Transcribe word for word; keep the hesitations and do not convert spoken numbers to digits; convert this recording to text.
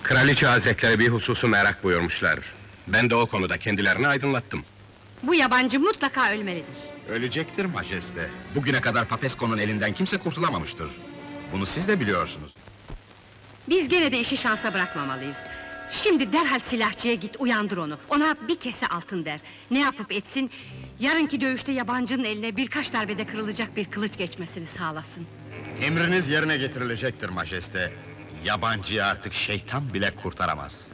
Kraliçe Hazretleri bir hususu merak buyurmuşlar. Ben de o konuda kendilerini aydınlattım. Bu yabancı mutlaka ölmelidir. Ölecektir majeste. Bugüne kadar Papesco'nun elinden kimse kurtulamamıştır. Bunu siz de biliyorsunuz. Biz gene de işi şansa bırakmamalıyız. Şimdi derhal silahçıya git, uyandır onu. Ona bir kese altın ver. Ne yapıp etsin, yarınki dövüşte yabancının eline birkaç darbede kırılacak bir kılıç geçmesini sağlasın. Emriniz yerine getirilecektir majeste. Yabancıyı artık şeytan bile kurtaramaz.